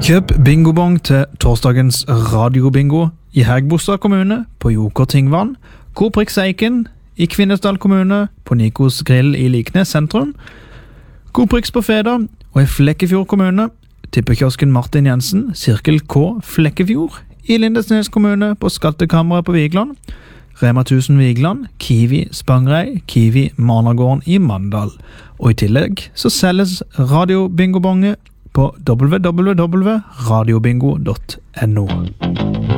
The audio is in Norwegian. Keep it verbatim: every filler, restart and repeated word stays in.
Kjøp bingobong til torsdagens radiobingo i Hægebostad kommune på Joker Tingvann, Koprix Eiken i Kvinesdal kommune på Nikos Grill i Liknes sentrum, Koprix på Feda og i Flekkefjord kommune, tippekiosken Martin Jensen, Sirkel K Flekkefjord i Lindesnes kommune på Skattekammeret på Vigland, Rema tusen Vigland, Kiwi Spangrei, Kiwi Managården i Mandal. Og i tillegg så selges radiobingobonge på w w w punktum radiobingo punktum no.